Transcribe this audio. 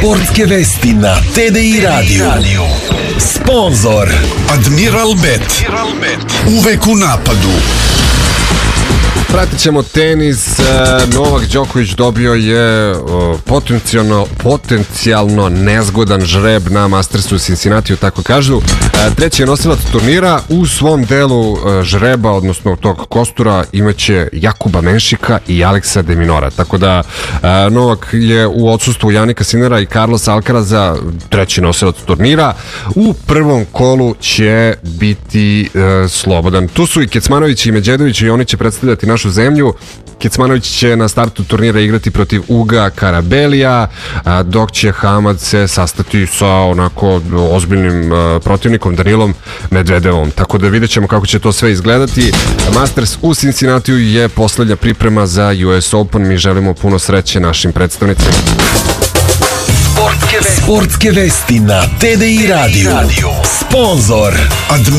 Sportske vesti na TDI Radio. Sponzor Admiral Bet. Uvek u napadu. Pratit ćemo tenis. Novak Đoković dobio je potencijalno nezgodan žreb na Mastersu u Cincinnatiju, tako kažu. Treći je nosilac turnira. U svom delu žreba, odnosno tog kostura, imaće Jakuba Menšika i Aleksa de Minora. Tako da Novak je u odsustvu Janika Sinera i Carlosa Alcaraza treći nosilac turnira. U prvom kolu će biti slobodan. Tu su i Kecmanović i Medjedović i oni će predstavljati našu zemlju. Kecmanović će na startu turnira igrati protiv Uga Karabelija, dok će Hamad se sastati sa onako ozbiljnim protivnikom Danilom Medvedevom. Tako da vidjet ćemo kako će to sve izgledati. Masters u Cincinnatiju je poslednja priprema za US Open. Mi želimo puno sreće našim predstavnicima. Sportske vesti na TDI Radio. Sponzor